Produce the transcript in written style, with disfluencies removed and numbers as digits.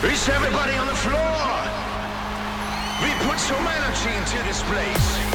Is everybody on the floor? We put some energy into this place.